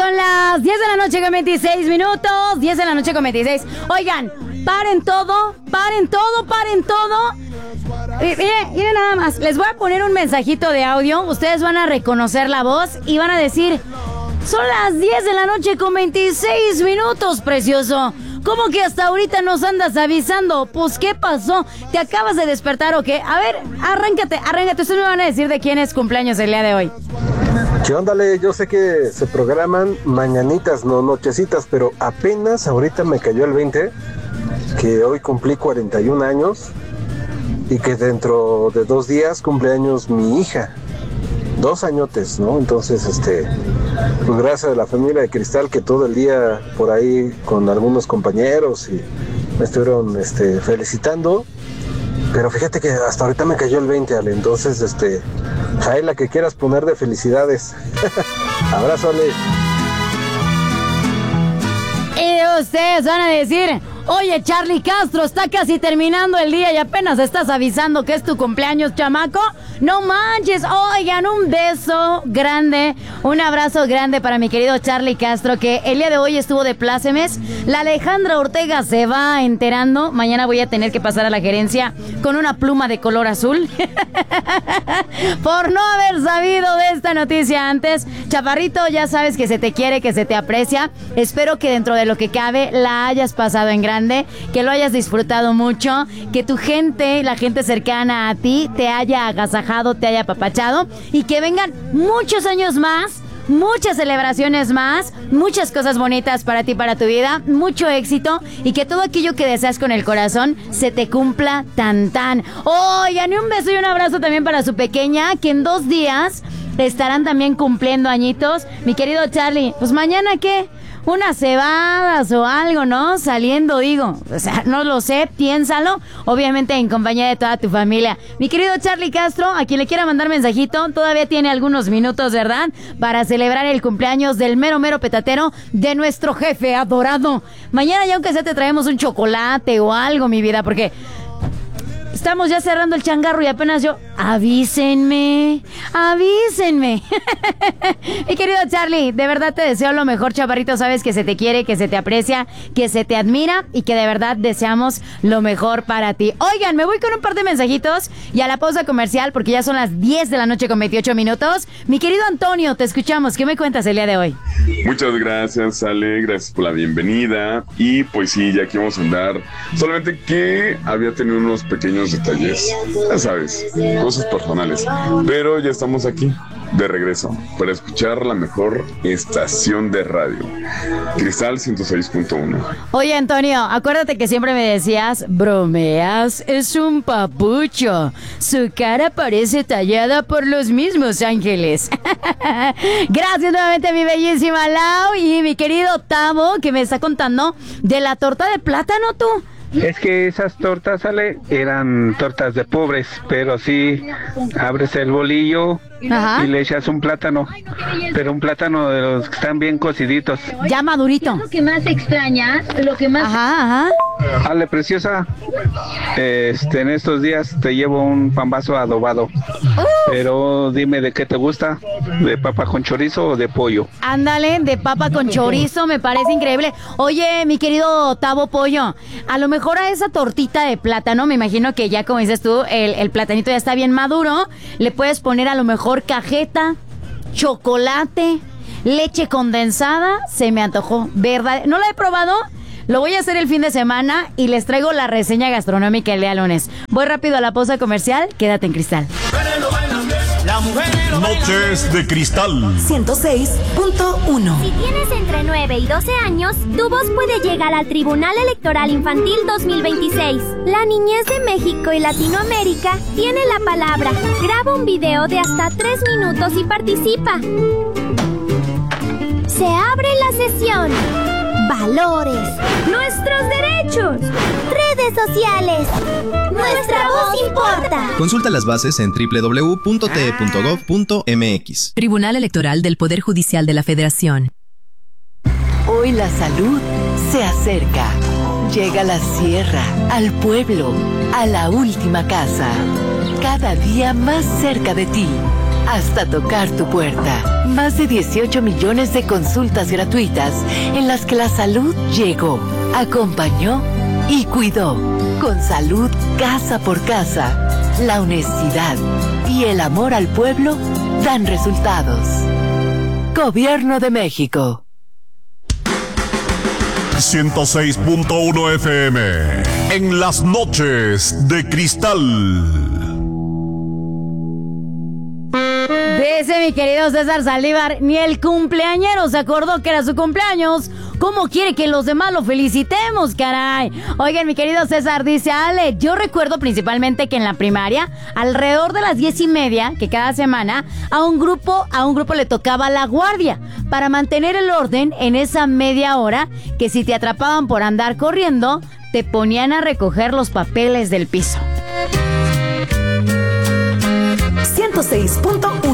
son las 10 de la noche con 26 minutos. 10 de la noche con 26. Oigan, paren todo. Miren nada más. Les voy a poner un mensajito de audio. Ustedes van a reconocer la voz y van a decir: son las 10 de la noche con 26 minutos, precioso. ¿Cómo que hasta ahorita nos andas avisando? Pues, ¿qué pasó? ¿Te acabas de despertar o qué? A ver, arráncate. Ustedes me van a decir de quién es cumpleaños el día de hoy. ¿Qué onda, Le? Yo sé que se programan mañanitas, no nochecitas, pero apenas ahorita me cayó el 20, que hoy cumplí 41 años y que dentro de 2 días cumpleaños mi hija. 2 añotes, ¿no? Entonces, pues gracias a la familia de Cristal, que todo el día por ahí con algunos compañeros y me estuvieron felicitando. Pero fíjate que hasta ahorita me cayó el 20, Ale. Entonces, ahí la que quieras poner de felicidades. Abrazo, Ale. Y ustedes van a decir: oye, Charlie Castro, está casi terminando el día y apenas estás avisando que es tu cumpleaños, chamaco. No manches. Oigan, un beso grande, un abrazo grande para mi querido Charlie Castro, que el día de hoy estuvo de plácemes. La Alejandra Ortega se va enterando. Mañana voy a tener que pasar a la gerencia con una pluma de color azul por no haber sabido de esta noticia antes. Chaparrito, ya sabes que se te quiere, que se te aprecia. Espero que dentro de lo que cabe la hayas pasado en grande, que lo hayas disfrutado mucho, que tu gente, la gente cercana a ti, te haya agasajado, te haya apapachado y que vengan muchos años más, muchas celebraciones más, muchas cosas bonitas para ti, para tu vida, mucho éxito y que todo aquello que deseas con el corazón se te cumpla tan. Oigan, y un beso y un abrazo también para su pequeña, que en 2 días estarán también cumpliendo añitos. Mi querido Charlie, pues mañana ¿qué? Unas cebadas o algo, ¿no? Saliendo, digo. O sea, no lo sé, piénsalo. Obviamente en compañía de toda tu familia. Mi querido Charlie Castro, a quien le quiera mandar mensajito, todavía tiene algunos minutos, ¿verdad? Para celebrar el cumpleaños del mero petatero de nuestro jefe adorado. Mañana ya aunque sea te traemos un chocolate o algo, mi vida, porque estamos ya cerrando el changarro y apenas yo... Avísenme. Mi querido Charlie, de verdad te deseo lo mejor, chaparrito. Sabes que se te quiere, que se te aprecia, que se te admira y que de verdad deseamos lo mejor para ti. Oigan, me voy con un par de mensajitos y a la pausa comercial porque ya son las 10 de la noche con 28 minutos. Mi querido Antonio, te escuchamos. ¿Qué me cuentas el día de hoy? Muchas gracias, Ale. Gracias por la bienvenida. Y pues sí, ya aquí vamos a andar. Solamente que había tenido unos pequeños detalles, ya sabes, cosas personales, pero ya estamos aquí de regreso para escuchar la mejor estación de radio, Cristal 106.1. Oye, Antonio, acuérdate que siempre me decías: bromeas, es un papucho, su cara parece tallada por los mismos ángeles. Gracias nuevamente a mi bellísima Lau y mi querido Tavo, que me está contando de la torta de plátano. Tú Es que esas tortas, Ale, eran tortas de pobres, pero sí abres el bolillo. Ajá. Y le echas un plátano, pero un plátano de los que están bien cociditos. Ya madurito. Lo que más extrañas, lo que más... Ajá. Ale, preciosa, en estos días te llevo un pambazo adobado. Pero dime de qué te gusta, ¿de papa con chorizo o de pollo? Ándale, de papa con chorizo, me parece increíble. Oye, mi querido Tavo Pollo, a lo mejor a esa tortita de plátano, me imagino que ya como dices tú, el platanito ya está bien maduro, le puedes poner a lo mejor cajeta, chocolate, leche condensada. Se me antojó, ¿verdad? No la he probado. Lo voy a hacer el fin de semana y les traigo la reseña gastronómica el día lunes. Voy rápido a la pausa comercial. Quédate en Cristal. Noches de Cristal 106.1. Si tienes entre 9 y 12 años, tu voz puede llegar al Tribunal Electoral Infantil 2026. La niñez de México y Latinoamérica tiene la palabra. Graba un video de hasta 3 minutos y participa. Se abre la sesión. Valores. Nuestros derechos. Redes sociales. Nuestra voz importa. Consulta las bases en www.te.gov.mx. Tribunal Electoral del Poder Judicial de la Federación. Hoy la salud se acerca. Llega a la sierra, al pueblo, a la última casa. Cada día más cerca de ti. hasta tocar tu puerta. Más de 18 millones de consultas gratuitas en las que la salud llegó, acompañó y cuidó. Con salud casa por casa, la honestidad y el amor al pueblo dan resultados. Gobierno de México. 106.1 FM en las noches de Cristal. Dice mi querido César Saldívar, ni el cumpleañero se acordó que era su cumpleaños. ¿Cómo quiere que los demás lo felicitemos, caray? Oigan, mi querido César, dice Ale, yo recuerdo principalmente que en la primaria, alrededor de las 10:30, que cada semana, a un grupo le tocaba la guardia para mantener el orden en esa media hora que si te atrapaban por andar corriendo, te ponían a recoger los papeles del piso. 106.1